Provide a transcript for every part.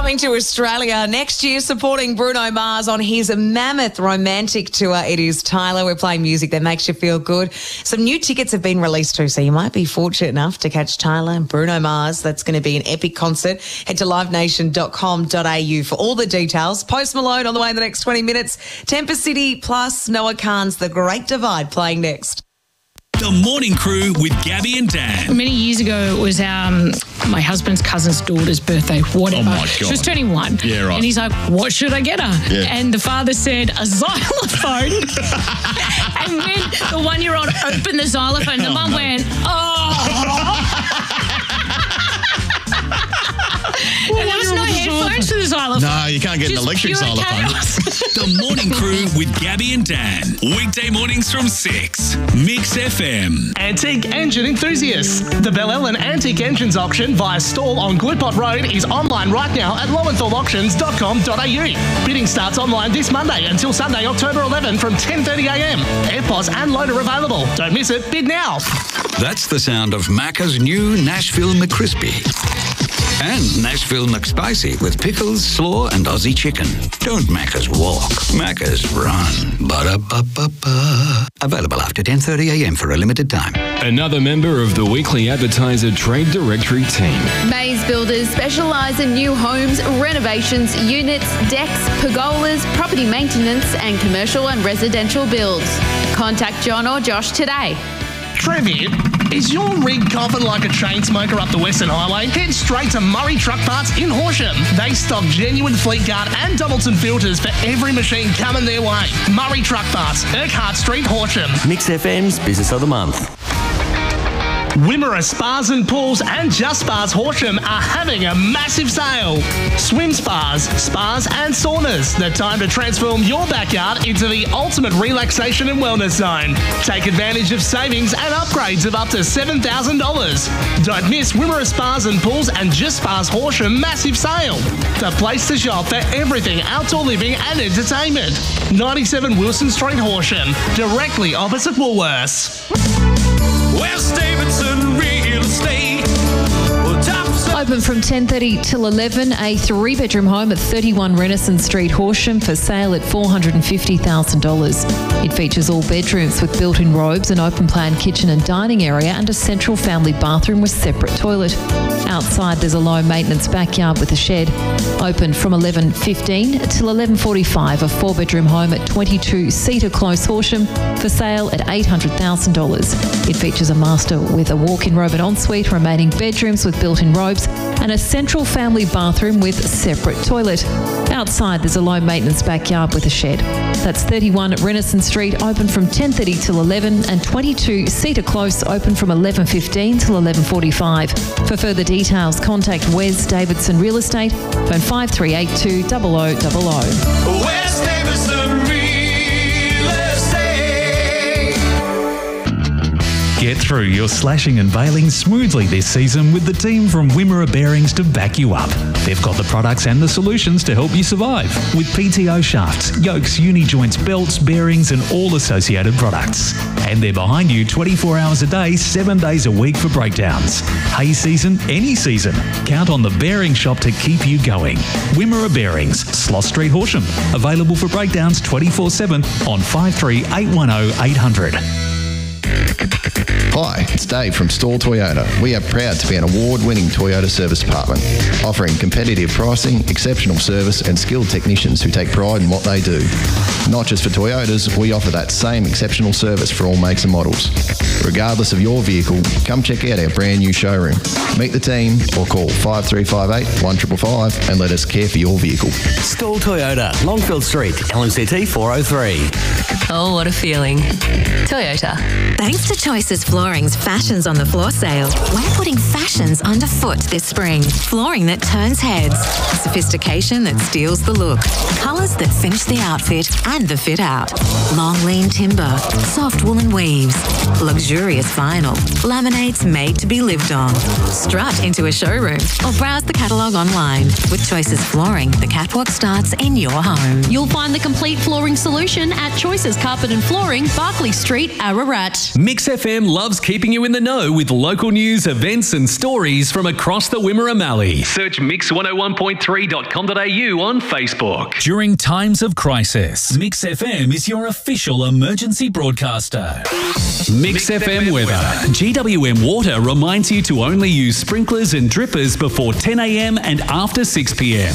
coming to Australia next year, supporting Bruno Mars on his mammoth romantic tour. It is Tyler. We're playing music that makes you feel good. Some new tickets have been released too, so you might be fortunate enough to catch Tyler and Bruno Mars. That's going to be an epic concert. Head to livenation.com.au for all the details. Post Malone on the way in the next 20 minutes. Tempest City plus Noah Khan's The Great Divide playing next. The Morning Crew with Gabby and Dan. Many years ago, it was my husband's cousin's daughter's birthday, whatever. Oh, my God. She was turning 1. Yeah, right. And he's like, what should I get her? Yeah. And the father said, a xylophone. And when the 1-year-old opened the xylophone, the mum went, And there was no headphones for the xylophone. No, you can't get an Just electric pure xylophone. chaos. The Morning Crew with Gabby and Dan. Weekday mornings from 6. Mix FM. Antique engine enthusiasts. The Bell Ellen Antique Engines auction via stall on Glutpot Road is online right now at lowenthalauctions.com.au. Bidding starts online this Monday until Sunday, October 11 from 10:30am. Airpods and loader available. Don't miss it. Bid now. That's the sound of Macca's new Nashville McCrispy. And Nashville McSpicy with pickles, slaw and Aussie chicken. Don't Macca's walk, Macca's run. Ba-da-ba-ba-ba. Available after 10:30am for a limited time. Another member of the Weekly Advertiser Trade Directory team. Maze Builders specialise in new homes, renovations, units, decks, pergolas, property maintenance and commercial and residential builds. Contact John or Josh today. Trivia. Is your rig coughing like a chain smoker up the Western Highway? Head straight to Murray Truck Parts in Horsham. They stock genuine Fleet Guard and Doubleton filters for every machine coming their way. Murray Truck Parts, Urquhart Street, Horsham. Mix FM's Business of the Month. Wimmera Spas and Pools and Just Spas Horsham are having a massive sale. Swim spas, spas and saunas. The time to transform your backyard into the ultimate relaxation and wellness zone. Take advantage of savings and upgrades of up to $7,000. Don't miss Wimmera Spas and Pools and Just Spas Horsham massive sale. The place to shop for everything outdoor living and entertainment. 97 Wilson Street, Horsham, directly opposite Woolworths. West Davidson Real Estate. Open from 10:30 till 11, a 3-bedroom home at 31 Renison Street, Horsham, for sale at $450,000. It features all bedrooms with built-in robes, an open-plan kitchen and dining area, and a central family bathroom with separate toilet. Outside, there's a low-maintenance backyard with a shed. Open from 11:15 till 11:45, a 4-bedroom home at 22 Cedar Close, Horsham, for sale at $800,000. It features a master with a walk-in robe and ensuite, remaining bedrooms with built-in robes, and a central family bathroom with separate toilet. Outside, there's a low-maintenance backyard with a shed. That's 31 Renison Street, open from 10:30 till 11, and 22 Cedar Close, open from 11:15 till 11:45. For further details, contact Wes Davidson Real Estate, phone 5382 0000. West Davidson Real Estate. Get through your slashing and bailing smoothly this season with the team from Wimmera Bearings to back you up. They've got the products and the solutions to help you survive with PTO shafts, yokes, uni joints, belts, bearings and all associated products. And they're behind you 24 hours a day, 7 days a week for breakdowns. Hay season, any season. Count on the Bearing Shop to keep you going. Wimmera Bearings, Sloss Street, Horsham. Available for breakdowns 24/7 on 53810 800. Hi, it's Dave from Stall Toyota. We are proud to be an award-winning Toyota service department, offering competitive pricing, exceptional service and skilled technicians who take pride in what they do. Not just for Toyotas, we offer that same exceptional service for all makes and models. Regardless of your vehicle, come check out our brand new showroom. Meet the team or call 5358 1555 and let us care for your vehicle. Stall Toyota, Longfield Street, LMCT 403. Oh, what a feeling. Toyota. Thanks to Choices Flooring's Fashions on the Floor sale, we're putting fashions underfoot this spring. Flooring that turns heads, sophistication that steals the look, colours that finish the outfit and the fit out, long lean timber, soft woolen weaves, luxurious vinyl, laminates made to be lived on. Strut into a showroom or browse the catalogue online. With Choices Flooring, the catwalk starts in your home. You'll find the complete flooring solution at Choices Carpet and Flooring, Barclay Street, Ararat. Mix FM loves keeping you in the know with local news, events and stories from across the Wimmera Mallee. Search mix101.3.com.au on Facebook. During times of crisis, Mix FM is your official emergency broadcaster. Mix FM weather. GWM Water reminds you to only use sprinklers and drippers before 10 a.m. and after 6 p.m.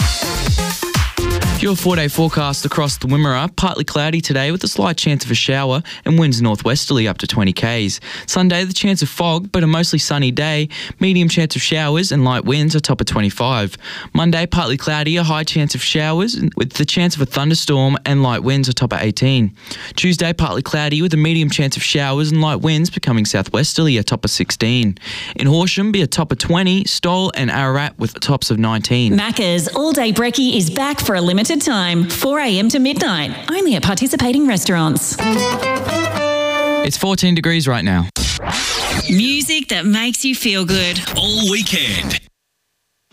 Your 4-day forecast across the Wimmera, partly cloudy today with a slight chance of a shower and winds northwesterly up to 20 k's. Sunday, the chance of fog, but a mostly sunny day, medium chance of showers and light winds, a top of 25. Monday, partly cloudy, a high chance of showers with the chance of a thunderstorm and light winds, a top of 18. Tuesday, partly cloudy with a medium chance of showers and light winds becoming southwesterly, a top of 16. In Horsham, be a top of 20, Stoll and Ararat with tops of 19. Macca's All-Day Brekkie is back for a limited time, 4 a.m. to midnight, only at participating restaurants. It's 14 degrees right now. Music that makes you feel good. All weekend.